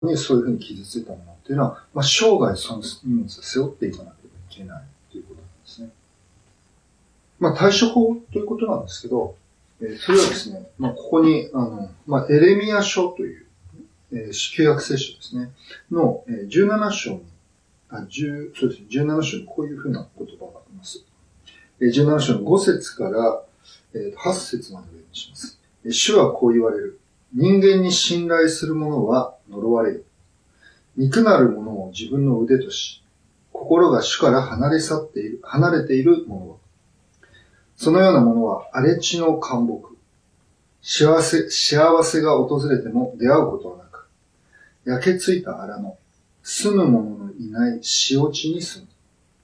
にそういうふうに傷ついたものっていうのは、生涯その荷物を背負っていかなければいけないということなんですね。対処法ということなんですけど、それはですね、ここに、エレミヤ書という、旧約聖書ですね、の17章に、そうですね、17章にこういうふうな言葉があります。17章の5節から8節までお読みします。主はこう言われる。人間に信頼する者は呪われる。肉なる者を自分の腕とし、心が主から離れている者は、そのようなものは荒れ地の干木。幸せが訪れても出会うことはなく、焼けついた荒野、住む者のいない塩地に住む。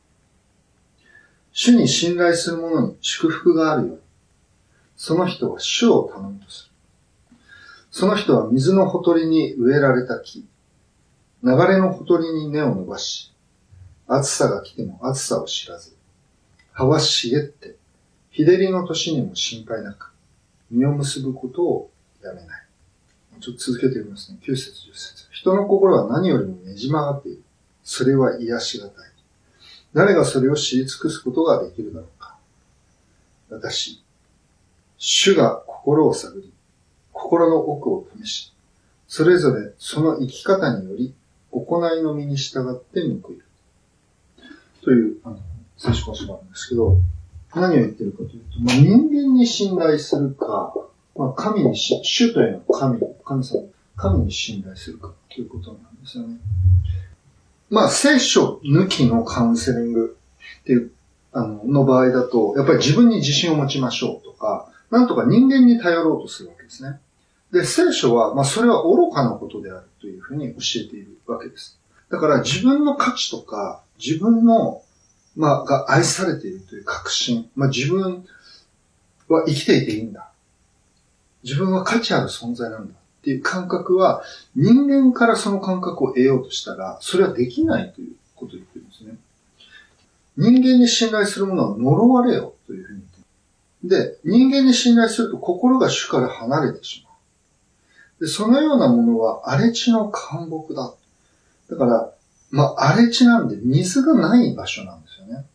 主に信頼する者に祝福があるように、その人は主を頼むとする。その人は水のほとりに植えられた木、流れのほとりに根を伸ばし、暑さが来ても暑さを知らず、葉は茂って、日照りの年にも心配なく、実を結ぶことをやめない。ちょっと続けて読みますね。9節10節。人の心は何よりもねじ曲がっている。それは癒しがたい。誰がそれを知り尽くすことができるだろうか。私、主が心を探り、心の奥を試し、それぞれその生き方により、行いの身に従って報いる。という、聖書箇所があるんですけど、何を言ってるかというと、人間に信頼するか、主というのは神に信頼するかということなんですよね。聖書抜きのカウンセリングっていう、の場合だと、やっぱり自分に自信を持ちましょうとか、なんとか人間に頼ろうとするわけですね。で、聖書は、それは愚かなことであるというふうに教えているわけです。だから自分の価値とか、自分のが愛されているという確信。自分は生きていていいんだ。自分は価値ある存在なんだっていう感覚は、人間からその感覚を得ようとしたら、それはできないということを言ってるんですね。人間に信頼するものは呪われよというふうに言ってる。で、人間に信頼すると心が主から離れてしまう。で、そのようなものは荒れ地の干木だ。だから、荒れ地なんで水がない場所なんですよね。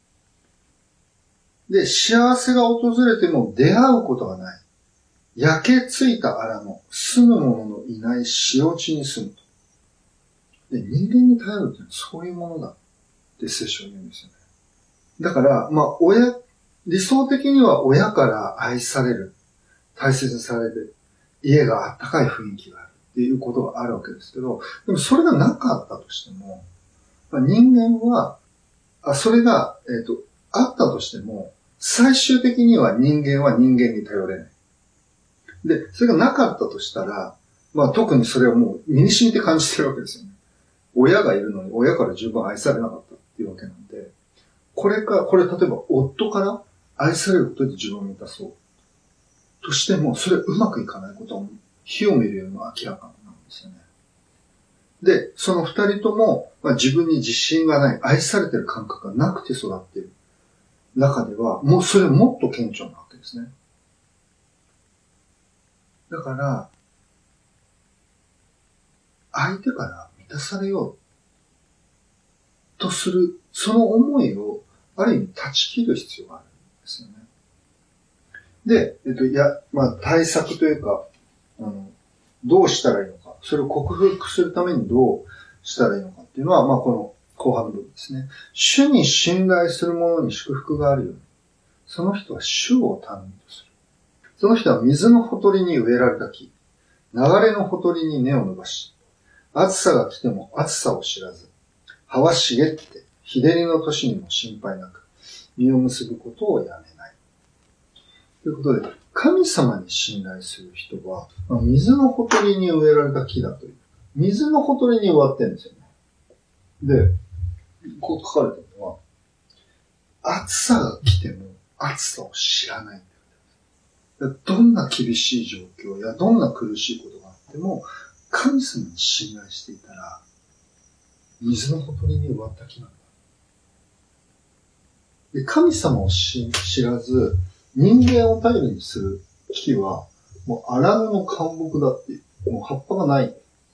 で、幸せが訪れても出会うことがない。焼けついた荒野、住む者のいない塩地に住むと。で、人間に頼るっていうのはそういうものだって聖書を言うんですよね。だから、理想的には親から愛される、大切にされる、家があったかい雰囲気があるっていうことがあるわけですけど、でもそれがなかったとしても、人間は、それが、あったとしても、最終的には人間は人間に頼れない。で、それがなかったとしたら、特にそれはもう身に染みて感じてるわけですよね。親がいるのに親から十分愛されなかったっていうわけなんで、これ例えば夫から愛されることで自分を満たそうとしても、それうまくいかないことは火を見るように明らかなんですよね。で、その二人とも、自分に自信がない、愛されてる感覚がなくて育っている中では、もうそれもっと顕著なわけですね。だから、相手から満たされようとする、その思いを、ある意味断ち切る必要があるんですよね。で、対策というか、どうしたらいいのか、それを克服するためにどうしたらいいのかっていうのは、この後半の部分ですね。主に信頼する者に祝福があるように、その人は主を頼みとする。その人は水のほとりに植えられた木、流れのほとりに根を伸ばし、暑さが来ても暑さを知らず、葉は茂って、日照りの年にも心配なく、実を結ぶことをやめない。ということで、神様に信頼する人は、水のほとりに植えられた木だという。水のほとりに植わってるんですよね。で、こう書かれてるのは、暑さが来ても暑さを知らない。どんな厳しい状況やどんな苦しいことがあっても、神様に信頼していたら、水のほとりに植わった木なんだ。で、神様を知らず、人間を頼りにする木は、もう荒野の干木だっていう、もう葉っぱがない。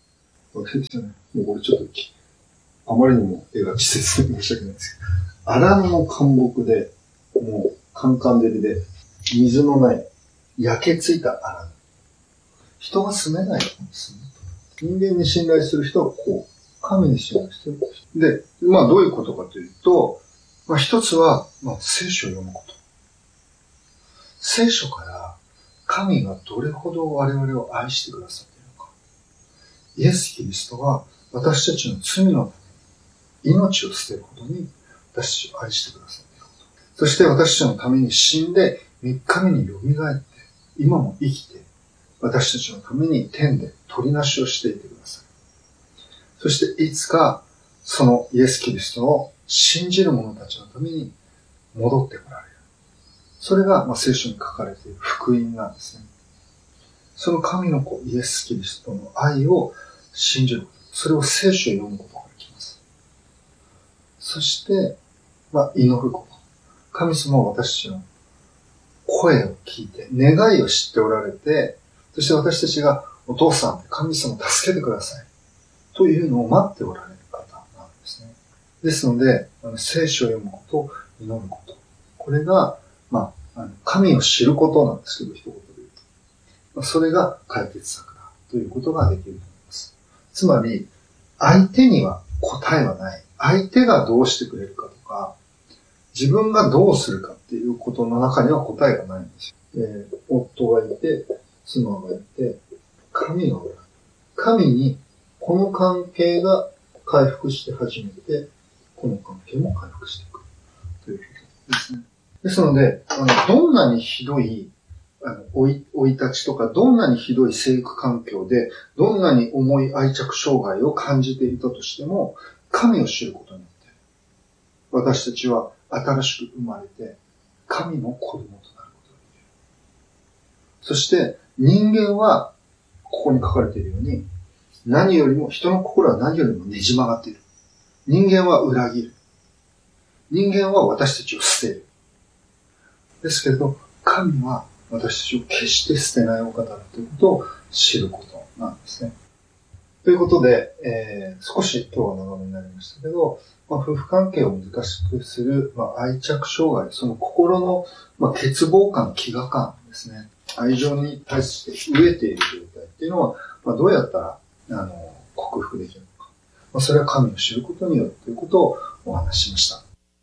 もうこれちょっとあまりにも絵が稚拙で申し訳ないですけど、荒野の干木で、もうカンカン照りで、水のない、焼けついた荒野。人が住めないところに住む。人間に信頼する人は神に信頼してる。で、どういうことかというと、一つは、聖書を読むこと。聖書から神がどれほど我々を愛してくださっているのか。イエス・キリストは私たちの罪のために命を捨てるほどに私たちを愛してくださっていること。そして私たちのために死んで3日目によみがえって今も生きて私たちのために天で取りなしをしていてください。そしていつかそのイエス・キリストを信じる者たちのために戻ってこられる。それが聖書に書かれている福音なんですね。その神の子イエス・キリストの愛を信じること。それを聖書を読むことができます。そして、祈ること。神様は私たちの声を聞いて、願いを知っておられて、そして私たちがお父さん、神様を助けてください。というのを待っておられる方なんですね。ですので、聖書を読むこと、祈ること。これが、神を知ることなんですけど、一言で言うと。それが解決策だということができると思います。つまり、相手には答えはない。相手がどうしてくれるかとか、自分がどうするかっていうことの中には答えがないんですよ。夫がいて、妻がいて、神がおられる。神にこの関係が回復して初めて、この関係も回復していくということですね。ですので、どんなにひどい、生い立ちとか、どんなにひどい生育環境で、どんなに重い愛着障害を感じていたとしても、神を知ることによって、私たちは新しく生まれて、神の子供となることができる。そして、人間は、ここに書かれているように、人の心は何よりもねじ曲がっている。人間は裏切る。人間は私たちを捨てる。ですけれど、神は私たちを決して捨てないお方だということを知ることなんですね。ということで、少し今日は長めになりましたけど、夫婦関係を難しくする、愛着障害、その心の、欠乏感、飢餓感ですね。愛情に対して飢えている状態っていうのは、どうやったら、克服できるのか。それは神を知ることによってということをお話ししました。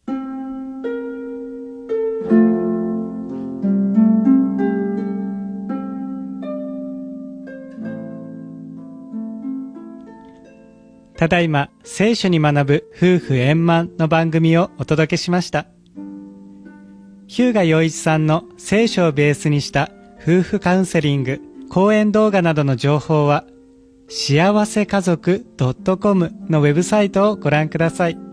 ただいま聖書に学ぶ夫婦円満の番組をお届けしました。日向陽一さんの聖書をベースにした夫婦カウンセリング、講演動画などの情報は幸せ家族.comのウェブサイトをご覧ください。